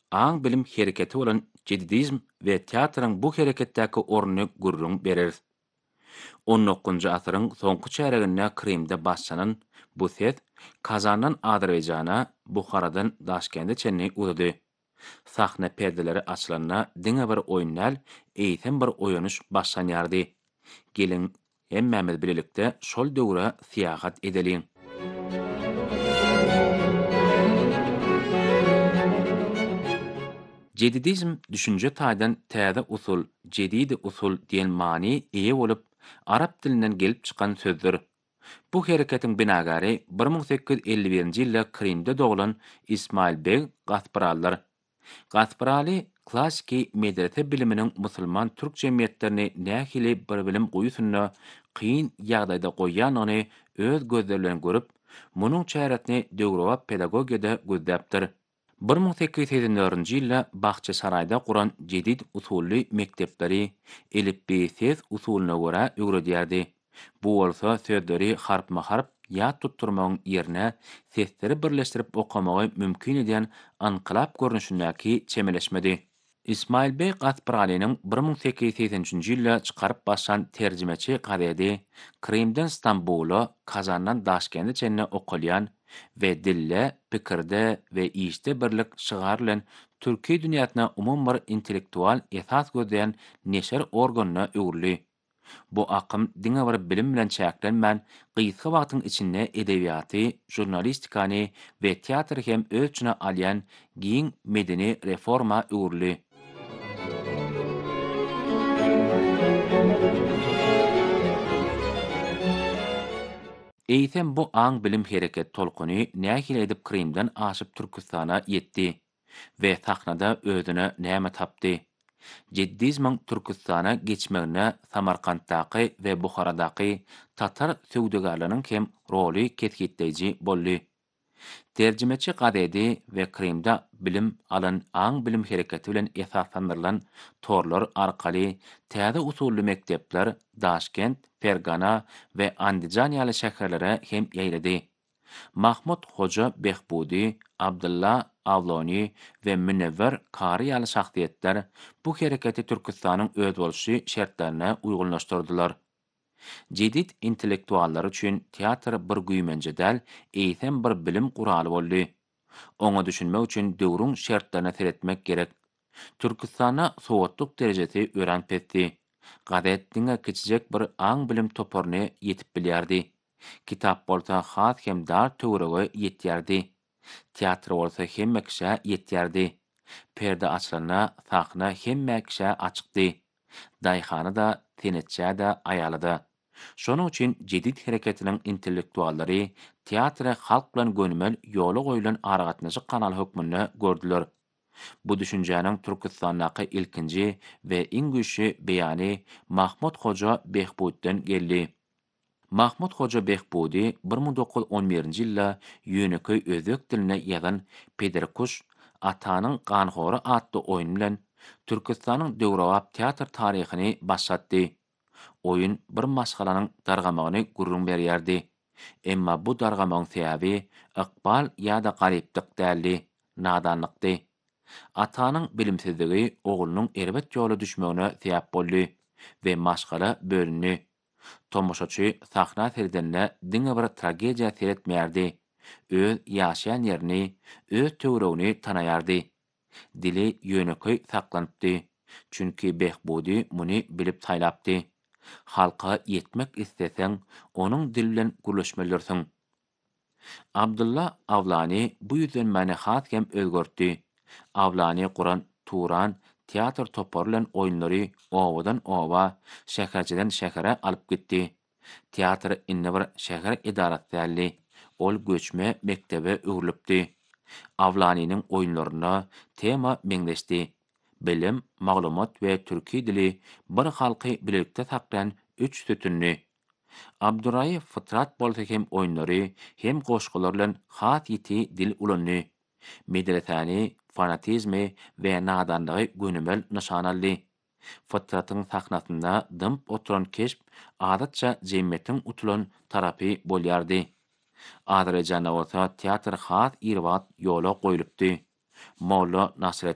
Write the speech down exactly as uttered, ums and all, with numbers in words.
aň bilim hereketi bolan jedidizm we teatrın bu hereketdäki ornuny gurrun berer. on dokuzunjy asyryň soňky çäreginde Krimde başlanan bu ses Kazandan Azerbaýjana, Buharadan Daşkende çenni uzudy. Sahne perdeleri açylanyna diňe bir oýunlar, eýsem bir oýunuş başlanýardy. Gelin hemmämiz bilelikde şol döwre siýahat edeliň. Jedidizm düşünje taýdan täze usul, jedidi usul diýen many eýe bolup, arab dilinden gelip çykan sözdür. Bu hereketiň binagary bir ming sekkiz yüz elli birinji ýylda Krimde doglan Ismailbeg Gasparalylar. Gasparaly klassiki medrese biliminiň musulman türk jemgyýetlerini nähili bir bilim goýusyna kyn ýagdaýda goýan ony öz gözleri bilen görüp, munyň çäretini döwrewä pedagogiýada gözläpdir. bir ming sekkiz yüz seksen dörtünji ýylda Bahçe Sarayda kuran jedid usully mektepleri elipbi ses usuluna görä öwredýärdi. Bu bolsa sözleri harpma-harp ýa tutturmagyň ýerine sesleri birleşdirip okamagy mümkin edýän anqylap görnüşindäki çemeleşmedi. Ismailbey Gasparalynyň bir ming sekkiz yüz seksençinji ýylda çykaryp başlan terjimeçi gazetdi Krimden Stambuly, Kazandan Daşkende çenne okulýan we dille, pikirde we işde birlik şygar bilen türki dünýäsine umum bir intellektual esas gözleýän neşer organyna öwrüli. Bu akym diňe bir bilim bilen çäklenmän, gysga wagtyň içinde edebiýaty, jurnalistikany we teatry hem ölçüne alýan giň medeni reforma öwrüli. Eýsem bu aň bilim hereket tolkuny nähili edip Krimden aşyp Türkistana ýetdi we sahnada özüne näme tapdy. Jeddizmiň Türkistana geçmegine Samarkanddaky we Buharadaky tatar söwdegarlarynyň hem roly ketgitdeji boldy. Terjimeçi gadedi we Krimde bilim alan aň bilim hereketi bilen esaslandyrylan torlar arkaly täze usully mektepler Daşkent, Fergana we Andijan ýaly şäherlere hem ýaýlady. Mahmud Hoca Behbudi, Abdulla Avloni we Münevver Kari ýaly şahsiýetler bu hereketi Türkistanyň öz bolşy şertlerine uýgunlaşdyrdylar. Jedid intellektuallar üçin teatr bir güýmenje däl, eýsem bir bilim guraly boldy. Oňa düşünmek üçin döwrüň şertlerine seretmek gerek. Türkistana sowatlyk derejesi örenip etdi. Gazet diňe keçijek bir aň bilim toparyny ýetip bilýärdi. Kitap bolsa has hem dar töwrege ýetýärdi. Teatr bolsa hemme kişä ýetýärdi. Perde açylana sahna hemme kişä açykdy. Daýhany da, tenetçä da aýalydy. Şonuň üçin jedid hereketiniň intellektuallary teatra halk bilen gönümel ýoly goýulan aragatnaşyk kanal hökmünde gördüler. Bu düşünjäniň Türkistandaky ilkinji we iň güýçli beýany Mahmud Hoca Behbudden geldi. Mahmud Hoca Behbudi bir ming dokuz yüz on birinji ýylda Ýöneköy özbek diline ýazan Pederkuş atanyň Ganhory atly oýun bilen Türkistanyň döwrewap teatr taryhyny başlatdy. Oýun bir maşgalanyň dargamagyny gurrun berýärdi. Emma bu dargamagyň sebäbi ykbal ýa-da garyplyk däldi, nadanlykdy. Atanyň bilimsizligi oglunyň erbet ýoly düşmegine sebäp boldy we maşgala bölündi. Tomoşaçy sahna serdenine diňe bir tragediýa seretmärdi. Öz ýaşaýan ýerini, öz töwregini tanaýardy. Dili ýöneköy saklanypdy. Çünki Behbudi muny bilip taýlapdy. Halka ýetmek isteseň, onuň dili bilen gürleşmelirsiň. Abdulla Avlani bu ýüzden meni has hem özgörtdi. Avlani Quran, Turan, teatr topary bilen oýunlary owadan owa, şäherjeden şähere alyp gitdi. Teatr inne bir şäher idaratçyly, ol göçme mektebe öwrülipdi. Avlanynyň oýunlaryna tema meňdeşdi. Bilim, maglumat we türki dili bir halky bilelikde saklayan üç sütünni. Abdurraýew Fıtrat bolsa hem oýunlary hem goşgular bilen has ýiti dil ulandy. Medresany, fanatizmi we nadanlygy gönümel nişan aldy. Fıtratyň sahnasynda dymp oturan keşp adatça jemgyýetiň utulan tarapy bolýardy. Azerbaýjanda bolsa teatr has irwat ýola goýulypdy. Molla Nasrettin